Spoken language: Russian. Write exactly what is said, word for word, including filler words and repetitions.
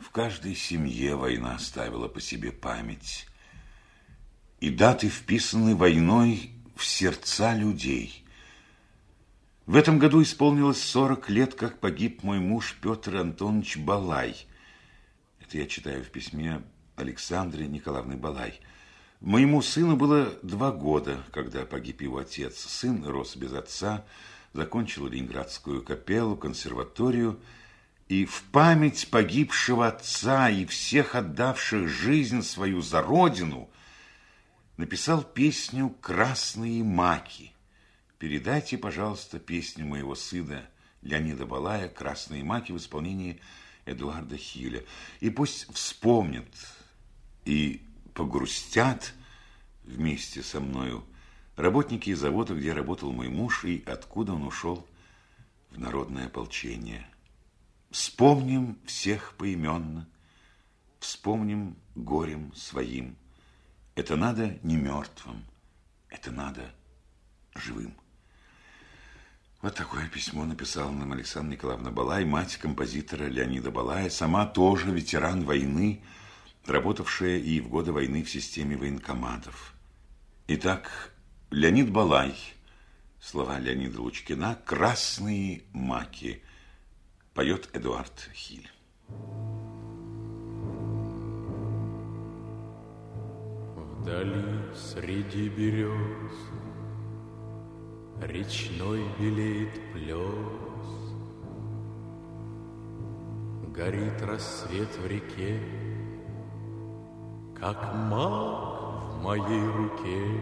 В каждой семье война оставила по себе память. И даты вписаны войной в сердца людей. В этом году исполнилось сорок лет, как погиб мой муж Петр Антонович Балай. Это я читаю в письме Александры Николаевны Балай. Моему сыну было два года, когда погиб его отец. Сын рос без отца, закончил Ленинградскую капеллу, консерваторию. И в память погибшего отца и всех отдавших жизнь свою за родину написал песню «Красные маки». Передайте, пожалуйста, песню моего сына Леонида Балая «Красные маки» в исполнении Эдуарда Хиля. И пусть вспомнят и погрустят вместе со мною работники завода, где работал мой муж и откуда он ушел в народное ополчение. Вспомним всех поименно, вспомним горем своим. Это надо не мертвым, это надо живым. Вот такое письмо написала нам Александра Николаевна Балай, мать композитора Леонида Балая, сама тоже ветеран войны, работавшая и в годы войны в системе военкоматов. Итак, Леонид Балай, слова Леонида Лучкина «Красные маки», поет Эдуард Хиль. Вдали среди берез речной белеет плес, горит рассвет в реке, как мак в моей руке.